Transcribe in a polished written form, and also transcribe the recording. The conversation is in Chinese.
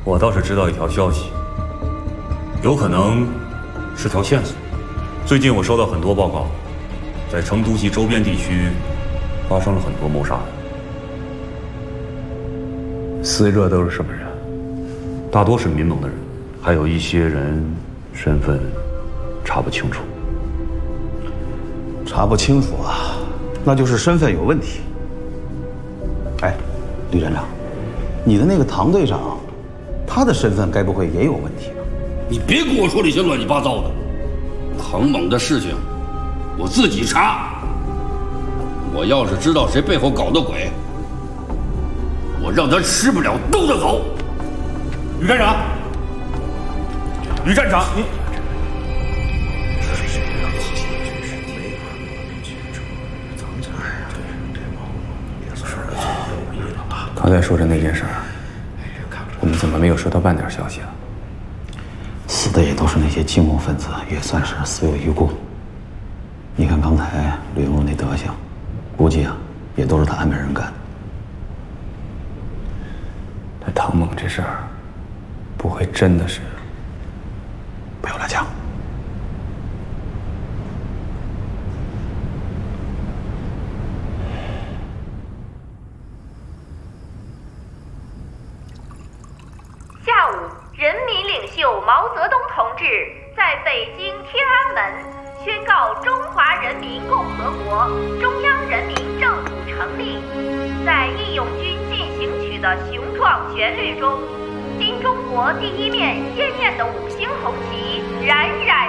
我倒是知道一条消息，有可能是条线索。最近我收到很多报告，在成都及周边地区发生了很多谋杀案。死者都是什么人？大多是民盟的人，还有一些人身份查不清楚。 查不清楚啊，那就是身份有问题。哎，吕站长，你的那个唐队长，他的身份该不会也有问题吧？ 你别跟我说这些乱七八糟的。唐猛的事情，我自己查。我要是知道谁背后搞的鬼，我让他吃不了兜着走。 吕站长，吕站长，您。 刚才说的那件事儿，我们怎么没有收到半点消息啊？ 死的也都是那些进攻分子，也算是死有余辜。你看刚才吕云龙那德行，估计啊，也都是他安排人干的。 那唐猛这事儿，不会真的是？ 不要乱讲。 下午，人民领袖毛泽东同志在北京天安门宣告中华人民共和国中央人民政府成立。在《义勇军进行曲》的雄壮旋律中，新中国第一面鲜艳的5星红旗冉冉